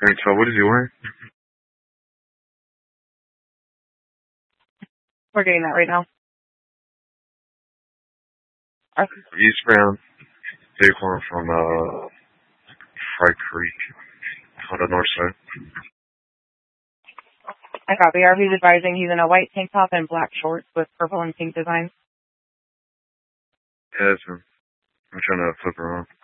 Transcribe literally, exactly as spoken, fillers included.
Alright, so what is he wearing? We're getting that right now. Our, Eastbound Bighorn from uh, Fry Creek on the north side. I copy. R V's advising he's in a white tank top and black shorts with purple and pink designs. Yeah, that's him. I'm trying to flip around.